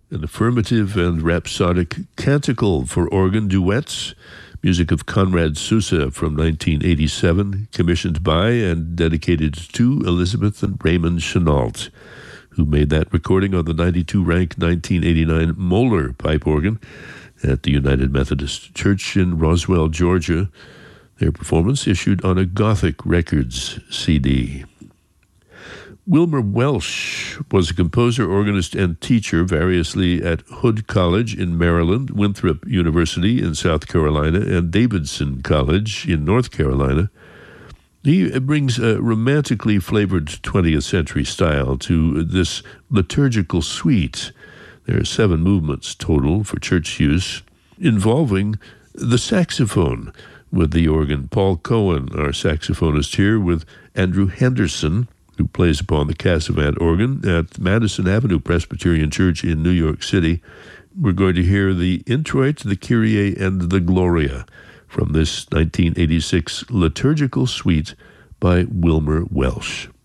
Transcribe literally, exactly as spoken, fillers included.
an affirmative and rhapsodic canticle for organ duets, music of Conrad Sousa from nineteen eighty-seven, commissioned by and dedicated to Elizabeth and Raymond Chenault, who made that recording on the ninety-two rank nineteen eighty-nine Moeller pipe organ at the United Methodist Church in Roswell, Georgia. Their performance issued on a Gothic Records C D. Wilmer Welsh was a composer, organist, and teacher variously at Hood College in Maryland, Winthrop University in South Carolina, and Davidson College in North Carolina. He brings a romantically flavored twentieth century style to this liturgical suite. There are seven movements total for church use, involving the saxophone with the organ. Paul Cohen, our saxophonist here, with Andrew Henderson, who plays upon the Cassavant organ at Madison Avenue Presbyterian Church in New York City. We're going to hear the Introit, the Kyrie, and the Gloria from this nineteen eighty-six liturgical suite by Wilmer Welsh.